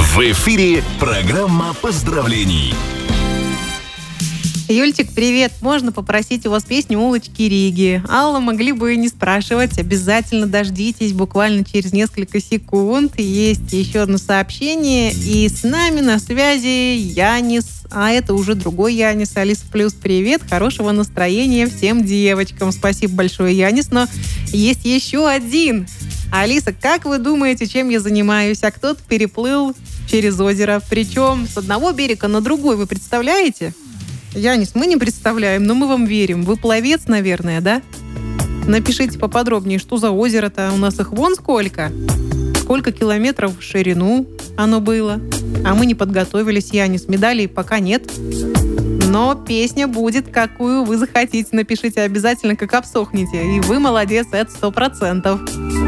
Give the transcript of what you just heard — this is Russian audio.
В эфире программа поздравлений. Юльчик, привет! Можно попросить у вас песню Улочки Риги? Алла, могли бы не спрашивать. Обязательно дождитесь буквально через несколько секунд. Есть еще одно сообщение. И с нами на связи Янис. А это уже другой Янис. Алиса Плюс, привет! Хорошего настроения всем девочкам. Спасибо большое, Янис. Но есть еще один. Алиса, как вы думаете, чем я занимаюсь? А кто-то переплыл через озеро. Причем с одного берега на другой. Вы представляете? Янис, мы не представляем, но мы вам верим. Вы пловец, наверное, да? Напишите поподробнее, что за озеро-то. У нас их вон сколько. Сколько километров в ширину оно было. А мы не подготовились, Янис. Медалей пока нет. Но песня будет, какую вы захотите. Напишите обязательно, как обсохнете. И вы молодец, это 100%.